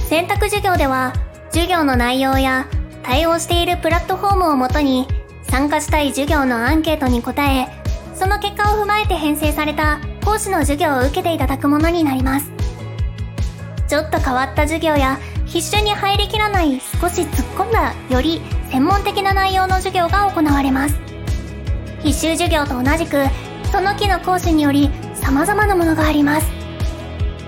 選択授業では、授業の内容や対応しているプラットフォームをもとに、参加したい授業のアンケートに答え、その結果を踏まえて編成された講師の授業を受けていただくものになります。ちょっと変わった授業や必修に入りきらない少し突っ込んだより専門的な内容の授業が行われます。必修授業と同じくその期の講師により様々なものがあります。